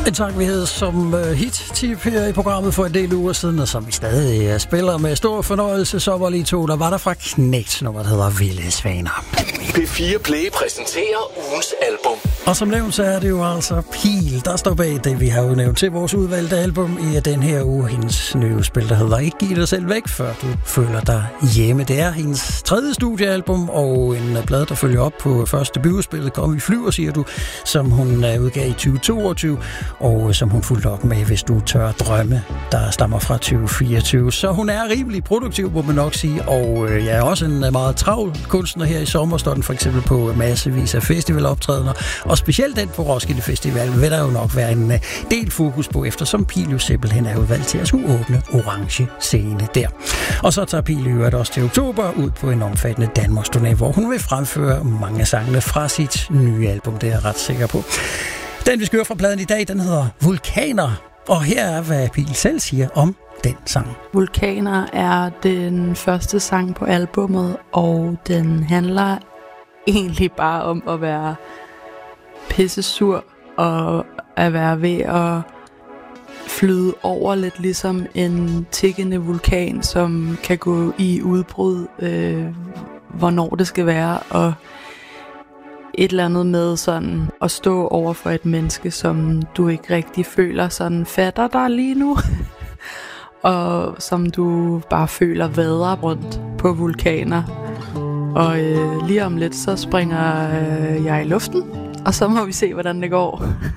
En sang, vi havde som hit-tip her i programmet for en del uger siden, og som vi stadig spiller med stor fornøjelse. Så var lige to, der var der fra Knægt, nummer der hedder Vilde Svaner. P4 Play præsenterer ugens album. Og som nævnt, så er det jo altså Pihl, der står bag det, vi har jo nævnt til vores udvalgte album i den her uge. Hendes nye spil, der hedder Ikke Giv dig selv væk, før du føler dig hjemme. Det er hendes tredje studiealbum, og en plade, der følger op på første debutspillet, Kom vi flyver, siger du, som hun udgav i 2022, og som hun fulgte op med, Hvis du tør drømme, der stammer fra 2024. Så hun er rimelig produktiv, må man nok sige, og jeg er også en meget travl kunstner her i sommer, står den for eksempel på massevis af festivaloptrædener, og specielt den på Roskilde Festival vil der jo nok være en del fokus på, eftersom Pihl jo simpelthen er udvalgt til at skulle åbne Orange Scene der. Og så tager Pihl jo også til oktober ud på en omfattende Danmarksturné, hvor hun vil fremføre mange af sangene fra sit nye album, det er jeg ret sikker på. Den vi skal høre fra pladen i dag, den hedder Vulkaner, og her er, hvad Pihl selv siger om den sang. Vulkaner er den første sang på albummet, og den handler egentlig bare om at være pissesur og at være ved at flyde over lidt ligesom en tikkende vulkan, som kan gå i udbrud, hvornår det skal være, og et eller andet med sådan at stå over for et menneske, som du ikke rigtig føler sådan fatter dig lige nu, og som du bare føler vader rundt på vulkaner. Og lige om lidt, så springer jeg i luften, og så må vi se, hvordan det går.